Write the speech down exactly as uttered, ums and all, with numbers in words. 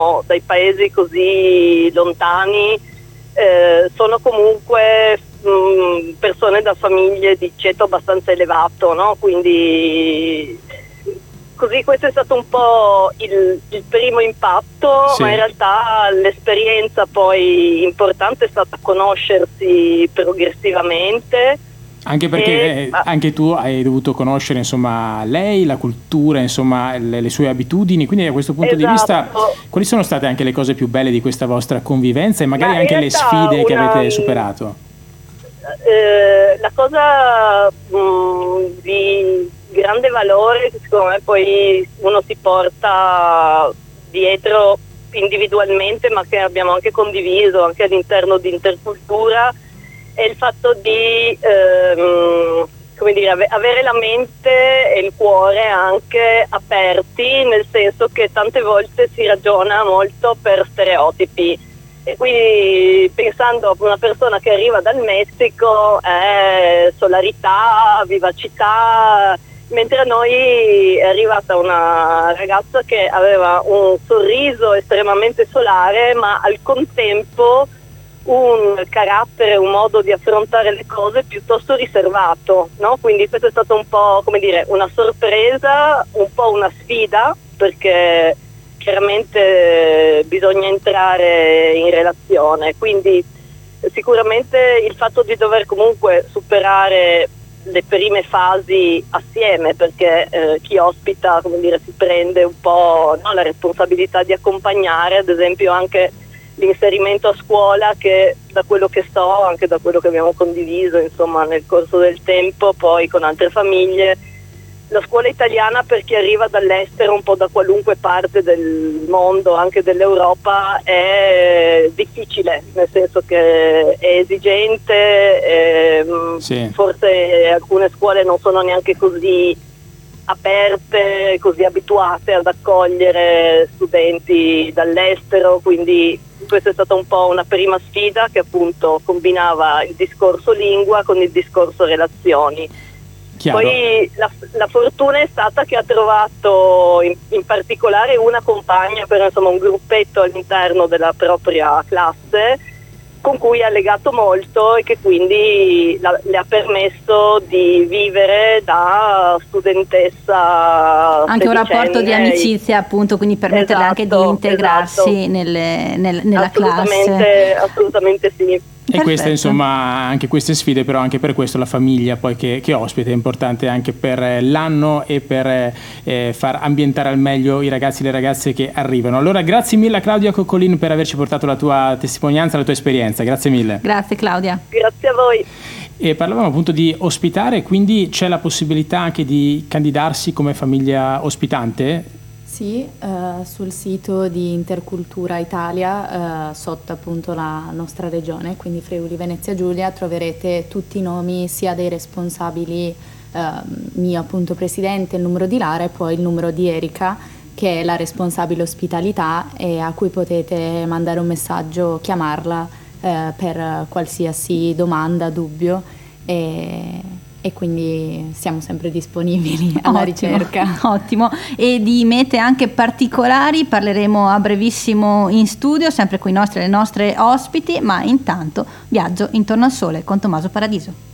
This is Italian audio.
dai paesi così lontani, eh, sono comunque mh, persone da famiglie di ceto abbastanza elevato, no? Quindi così questo è stato un po' il, il primo impatto, sì. Ma in realtà l'esperienza poi importante è stata conoscersi progressivamente. Anche perché e, eh, anche tu hai dovuto conoscere insomma lei, la cultura, insomma le, le sue abitudini, quindi da questo punto esatto. di vista quali sono state anche le cose più belle di questa vostra convivenza e magari Ma anche le sfide una, che avete superato? Eh, la cosa mh, di grande valore che secondo me poi uno si porta dietro individualmente, ma che abbiamo anche condiviso anche all'interno di Intercultura, è il fatto di ehm, come dire, ave- avere la mente e il cuore anche aperti, nel senso che tante volte si ragiona molto per stereotipi. E quindi pensando a una persona che arriva dal Messico, è solarità, vivacità, mentre a noi è arrivata una ragazza che aveva un sorriso estremamente solare, ma al contempo un carattere, un modo di affrontare le cose piuttosto riservato, no? Quindi questo è stato un po', come dire, una sorpresa, un po' una sfida, perché chiaramente bisogna entrare in relazione, quindi sicuramente il fatto di dover comunque superare le prime fasi assieme, perché eh, chi ospita, come dire, si prende un po', no, la responsabilità di accompagnare, ad esempio anche l'inserimento a scuola, che da quello che so, anche da quello che abbiamo condiviso insomma nel corso del tempo poi con altre famiglie, la scuola italiana per chi arriva dall'estero, un po' da qualunque parte del mondo, anche dell'Europa, è difficile, nel senso che è esigente, è, sì. Forse alcune scuole non sono neanche così aperte, così abituate ad accogliere studenti dall'estero, quindi questa è stata un po' una prima sfida che appunto combinava il discorso lingua con il discorso relazioni. Chiaro. Poi la, la fortuna è stata che ha trovato in, in particolare una compagna per insomma un gruppetto all'interno della propria classe con cui ha legato molto e che quindi la, le ha permesso di vivere da studentessa anche un rapporto di amicizia, appunto, quindi permetterle esatto, anche di integrarsi esatto. nelle, nel, nella assolutamente, classe. Assolutamente sì. E Perfetto. queste insomma anche queste sfide, però anche per questo la famiglia poi che, che ospita è importante anche per l'anno e per eh, far ambientare al meglio i ragazzi e le ragazze che arrivano. Allora grazie mille a Claudia Coccolin per averci portato la tua testimonianza, la tua esperienza, grazie mille. Grazie Claudia. Grazie a voi. E parlavamo appunto di ospitare, quindi c'è la possibilità anche di candidarsi come famiglia ospitante? Sì, eh, sul sito di Intercultura Italia, eh, sotto appunto la nostra regione, quindi Friuli Venezia Giulia, troverete tutti i nomi sia dei responsabili, eh, mio appunto presidente, il numero di Lara e poi il numero di Erika, che è la responsabile ospitalità e a cui potete mandare un messaggio, chiamarla eh, per qualsiasi domanda, dubbio e... e quindi siamo sempre disponibili alla Ottimo, ricerca. Ottimo, e di mete anche particolari parleremo a brevissimo in studio, sempre con i nostri e le nostre ospiti, ma intanto viaggio intorno al sole con Tommaso Paradiso.